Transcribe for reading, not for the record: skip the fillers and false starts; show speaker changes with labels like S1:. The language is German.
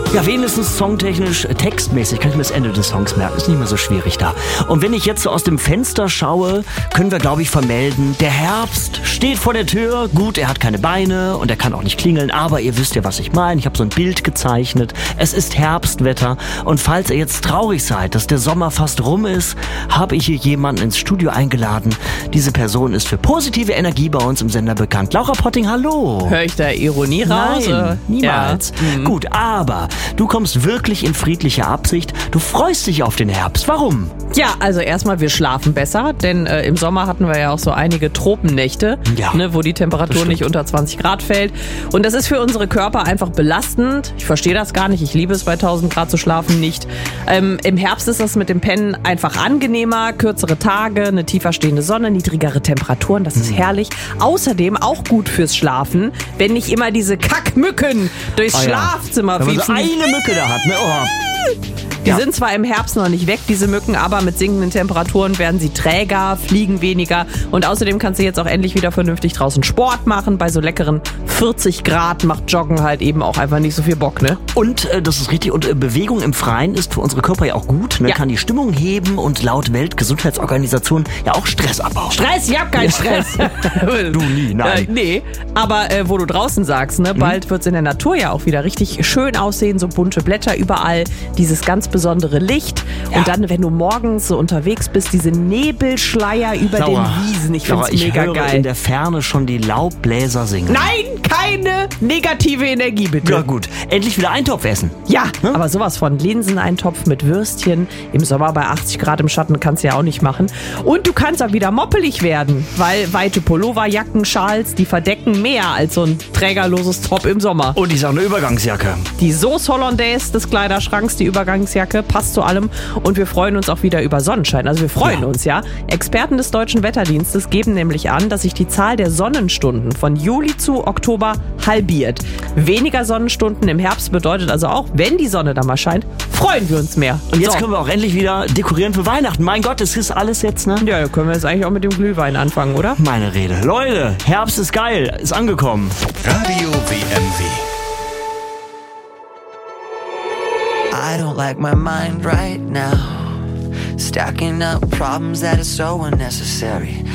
S1: Ja, wenigstens songtechnisch, textmäßig kann ich mir das Ende des Songs merken. Ist nicht mehr so schwierig da. Und wenn ich jetzt so aus dem Fenster schaue, können wir, glaube ich, vermelden, der Herbst steht vor der Tür. Gut, er hat keine Beine und er kann auch nicht klingeln, aber ihr wisst ja, was ich meine. Ich habe so ein Bild gezeichnet. Es ist Herbstwetter. Und falls ihr jetzt traurig seid, dass der Sommer fast rum ist, habe ich hier jemanden ins Studio eingeladen. Diese Person ist für positive Energie bei uns im Sender bekannt. Laura Potting, hallo.
S2: Höre ich da Ironie raus?
S1: Nein, niemals.
S2: Ja.
S1: Gut, aber du kommst wirklich in friedlicher Absicht. Du freust dich auf den Herbst. Warum?
S2: Ja, also erstmal, wir schlafen besser, denn im Sommer hatten wir ja auch so einige Tropennächte,
S1: Ja,
S2: wo die Temperatur nicht unter 20 Grad fällt. Und das ist für unsere Körper einfach belastend. Ich verstehe das gar nicht. Ich liebe es, bei 1000 Grad zu schlafen, nicht. Im Herbst ist das mit dem Pennen einfach angenehmer, kürzere Tage, eine tiefer stehende Sonne, niedrigere Temperaturen, das ist herrlich. Außerdem auch gut fürs Schlafen, wenn nicht immer diese Kackmücken durchs Schlafzimmer
S1: Wenn man so
S2: fliegen.
S1: eine Mücke da hat, ne? Oh.
S2: Die sind zwar im Herbst noch nicht weg, diese Mücken, aber mit sinkenden Temperaturen werden sie träger, fliegen weniger und außerdem kannst du jetzt auch endlich wieder vernünftig draußen Sport machen. Bei so leckeren 40 Grad macht Joggen halt eben auch einfach nicht so viel Bock, ne?
S1: Und das ist richtig. Und Bewegung im Freien ist für unsere Körper ja auch gut. Ne?
S2: Ja.
S1: Kann die Stimmung heben und laut Weltgesundheitsorganisation ja auch Stress abbauen.
S2: Stress? Ich hab keinen Stress.
S1: Du nie, nein.
S2: Nee, aber wo du draußen sagst, ne, bald wird's in der Natur ja auch wieder richtig schön aussehen, so bunte Blätter überall, dieses ganz besondere Licht und dann, wenn du morgens so unterwegs bist, diese Nebelschleier über
S1: Laura,
S2: den Wiesen, ich
S1: Laura,
S2: find's mega
S1: höre
S2: geil.
S1: in der Ferne schon die Laubbläser singen.
S2: Nein, keine negative Energie, bitte.
S1: Ja gut, endlich wieder Eintopf essen.
S2: Ja, aber sowas von Linseneintopf mit Würstchen. Im Sommer bei 80 Grad im Schatten kannst du ja auch nicht machen. Und du kannst auch wieder moppelig werden, weil weite Pulloverjacken, Schals, die verdecken mehr als so ein trägerloses Top im Sommer.
S1: Und ich sage eine Übergangsjacke.
S2: Die Sauce Hollandaise des Kleiderschranks, die Übergangsjacke, passt zu allem. Und wir freuen uns auch wieder über Sonnenschein. Also wir freuen uns, ja. Experten des Deutschen Wetterdienstes geben nämlich an, dass sich die Zahl der Sonnenstunden von Juli zu Oktober halbiert. Weniger Sonnenstunden im Herbst bedeutet also auch, wenn die Sonne da mal scheint, freuen wir uns mehr.
S1: Und jetzt
S2: So.
S1: können wir auch endlich wieder dekorieren für Weihnachten. Mein Gott, das ist alles jetzt, ne?
S2: Ja, können wir jetzt eigentlich auch mit dem Glühwein anfangen, oder?
S1: Meine Rede. Leute, Herbst ist geil, ist angekommen.
S3: Radio WMW.
S4: I don't like my mind right now. Stacking up problems that are so unnecessary.